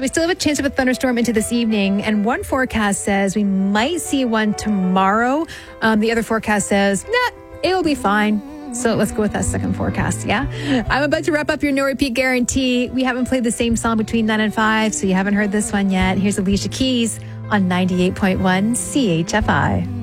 we still have a chance of a thunderstorm into this evening. And one forecast says we might see one tomorrow. The other forecast says, it'll be fine. So let's go with that second forecast, yeah? I'm about to wrap up your no repeat guarantee. We haven't played the same song between 9 and 5, so you haven't heard this one yet. Here's Alicia Keys on 98.1 CHFI.